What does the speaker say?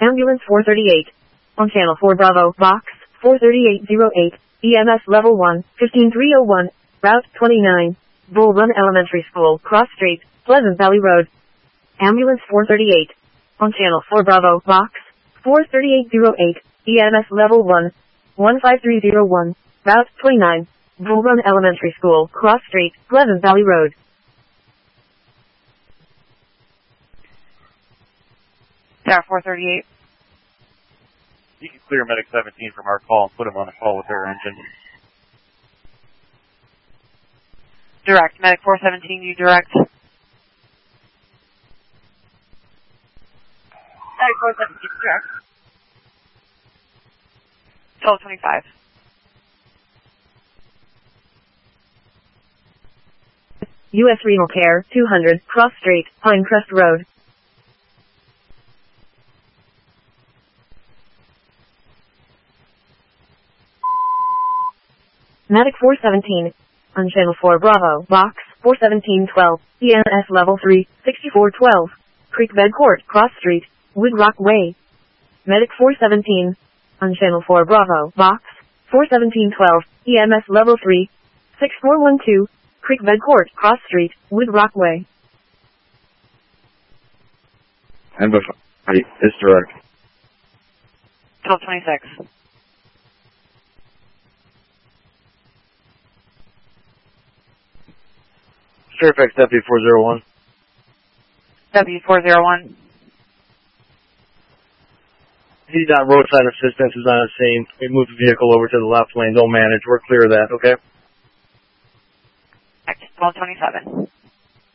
Ambulance 438. On Channel 4 Bravo, Box 43808, EMS Level 1, 15301, Route 29, Bull Run Elementary School, Cross Street, Pleasant Valley Road. Ambulance 438. On Channel 4 Bravo, Box 43808, EMS Level 1, 15301, Route 29, Bull Run Elementary School, Cross Street, Pleasant Valley Road. Tower 438. You can clear Medic 17 from our call and put him on a call with their engine. Direct. Medic 417, you direct. Medic 417, direct. 1225. U.S. Renal Care, 200, Cross Street, Pinecrest Road. Medic 417. On Channel 4 Bravo, Box 41712, EMS Level 3, 6412, Creekbed Court, Cross Street, Woodrock Way. Medic 417. On Channel 4 Bravo, Box 41712, EMS Level 3, 6412, Creekbed Court, Cross Street, Woodrock Way. And it's direct. 1226. Fairfax W401. W401. He's on roadside assistance, is on the scene. We moved the vehicle over to the left lane. Don't manage. We're clear of that, okay? 1227.